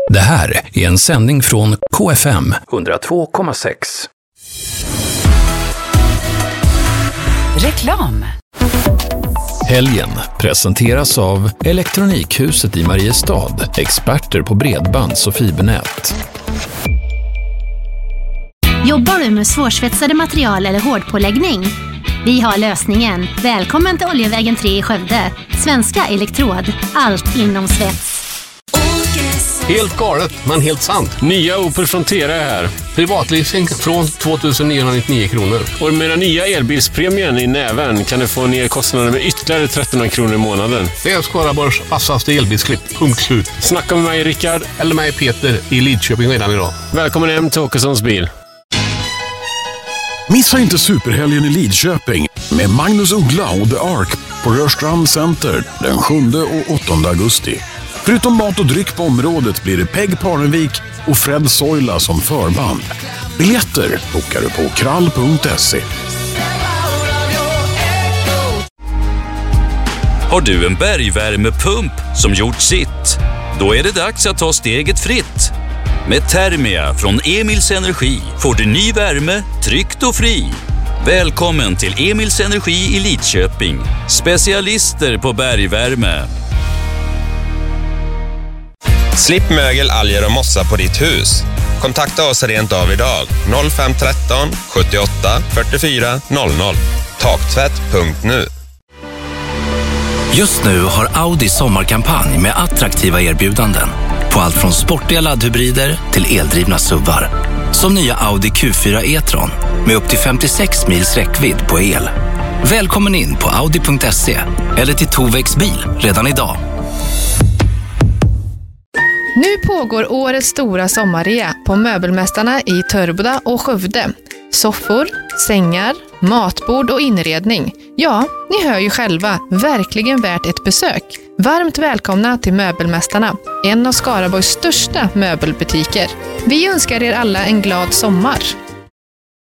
Det här är en sändning från KFM 102,6. Reklam. Helgen presenteras av Elektronikhuset i Mariestad, experter på bredbands- och fibernät. Jobbar du med svårsvetsade material eller hårdpåläggning? Vi har lösningen. Välkommen till Oljevägen 3 i Skövde. Svenska Elektrod. Allt inom svets. Helt galet, men helt sant. Nya Opel Frontera är här. Privatleasing från 2 999 kronor. Och med den nya elbilspremien i näven kan du få ner kostnaden med ytterligare 1300 kronor i månaden. Det är Skaraborgs vassaste elbilsklipp. Punkt slut. Snacka med mig, Rickard. Eller mig, Peter, i Lidköping redan idag. Välkommen hem till Åkessons bil. Missa inte superhelgen i Lidköping med Magnus Uggla och The Ark på Rörstrand Center den 7 och 8 augusti. Förutom mat och dryck på området blir det Peg Parnevik och Fred Soila som förband. Biljetter bokar du på krall.se. Har du en bergvärmepump som gjort sitt? Då är det dags att ta steget fritt. Med Thermia från Emils Energi får du ny värme, tryggt och fri. Välkommen till Emils Energi i Lidköping. Specialister på bergvärme. Slipp mögel, alger och mossa på ditt hus. Kontakta oss rent av idag. 0513 78 44 00. Taktvätt.nu. Just nu har Audi sommarkampanj med attraktiva erbjudanden på allt från sportiga laddhybrider till eldrivna SUVar. Som nya Audi Q4 e-tron med upp till 56 mils räckvidd på el. Välkommen in på audi.se eller till Tovex bil redan idag. Nu pågår årets stora sommarrea på Möbelmästarna i Törboda och Skövde. Soffor, sängar, matbord och inredning. Ja, ni hör ju själva, verkligen värt ett besök. Varmt välkomna till Möbelmästarna, en av Skaraborgs största möbelbutiker. Vi önskar er alla en glad sommar.